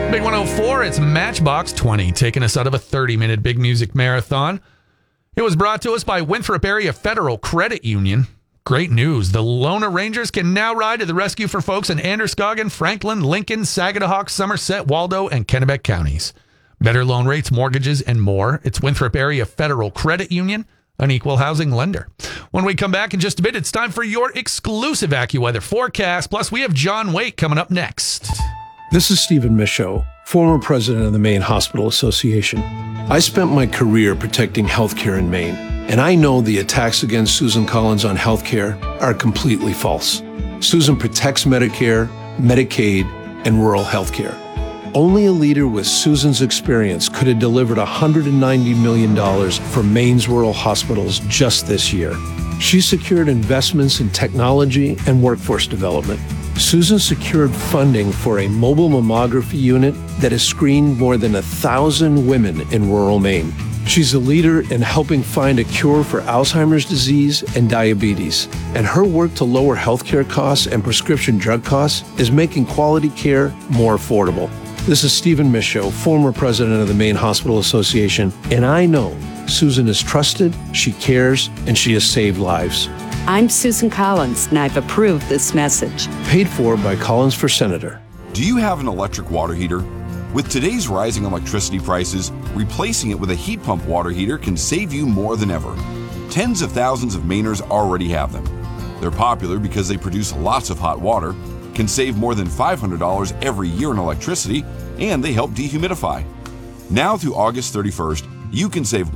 Big 104, it's Matchbox 20, taking us out of a 30-minute big music marathon. It was brought to us by Winthrop Area Federal Credit Union. Great news. The Lona Rangers can now ride to the rescue for folks in Androscoggin, Franklin, Lincoln, Saginaw, Somerset, Waldo, and Kennebec counties. Better loan rates, mortgages, and more. It's Winthrop Area Federal Credit Union, an equal housing lender. When we come back in just a bit, it's time for your exclusive AccuWeather forecast. Plus, we have John Waite coming up next. This is Stephen Michaud, former president of the Maine Hospital Association. I spent my career protecting healthcare in Maine, and I know the attacks against Susan Collins on healthcare are completely false. Susan protects Medicare, Medicaid, and rural healthcare. Only a leader with Susan's experience could have delivered $190 million for Maine's rural hospitals just this year. She secured investments in technology and workforce development. Susan secured funding for a mobile mammography unit that has screened more than 1,000 women in rural Maine. She's a leader in helping find a cure for Alzheimer's disease and diabetes, and her work to lower healthcare costs and prescription drug costs is making quality care more affordable. This is Stephen Michaud, former president of the Maine Hospital Association, and I know Susan is trusted, she cares, and she has saved lives. I'm Susan Collins, and I've approved this message. Paid for by Collins for Senator. Do you have an electric water heater? With today's rising electricity prices, replacing it with a heat pump water heater can save you more than ever. Tens of thousands of Mainers already have them. They're popular because they produce lots of hot water, can save more than $500 every year in electricity, and they help dehumidify. Now through August 31st, you can save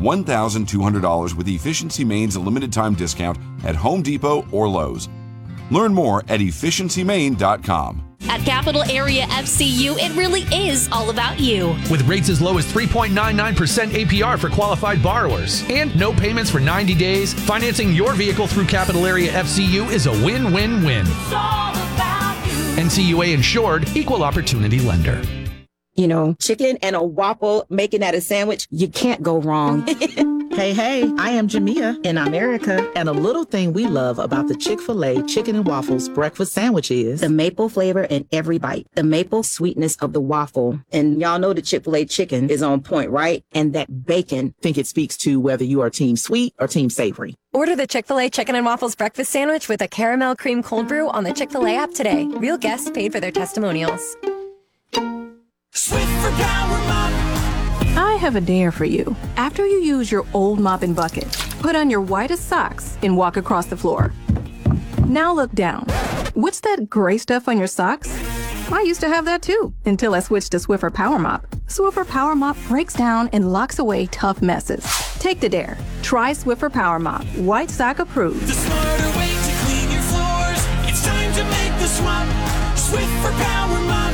$1,200 with Efficiency Maine's limited time discount at Home Depot or Lowe's. Learn more at efficiencymaine.com. At Capital Area FCU, it really is all about you. With rates as low as 3.99% APR for qualified borrowers and no payments for 90 days, financing your vehicle through Capital Area FCU is a win-win-win. It's all about you. NCUA insured, equal opportunity lender. You know, chicken and a waffle, making that a sandwich, you can't go wrong. Hey, I am Jamia in America, and a little thing we love about the Chick-fil-A Chicken and Waffles breakfast sandwich is the maple flavor in every bite, the maple sweetness of the waffle. And y'all know the Chick-fil-A chicken is on point, right? And that bacon. I think it speaks to whether you are team sweet or team savory. Order the Chick-fil-A Chicken and Waffles breakfast sandwich with a caramel cream cold brew on the Chick-fil-A app today. Real guests paid for their testimonials. Swiffer Power Mop. I have a dare for you. After you use your old mop and bucket, put on your whitest socks and walk across the floor. Now look down. What's that gray stuff on your socks? I used to have that too, until I switched to Swiffer Power Mop. Swiffer Power Mop breaks down and locks away tough messes. Take the dare. Try Swiffer Power Mop. White sock approved. The smarter way to clean your floors. It's time to make the swap. Swiffer Power Mop.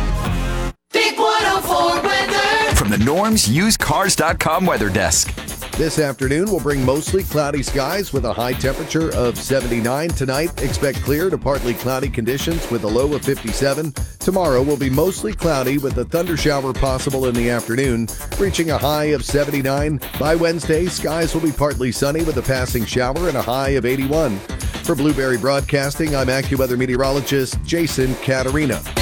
Big 104 weather. From the NormsUseCars.com weather desk. This afternoon will bring mostly cloudy skies with a high temperature of 79. Tonight, expect clear to partly cloudy conditions with a low of 57. Tomorrow will be mostly cloudy with a thundershower possible in the afternoon, reaching a high of 79. By Wednesday, skies will be partly sunny with a passing shower and a high of 81. For Blueberry Broadcasting, I'm AccuWeather meteorologist Jason Caterina.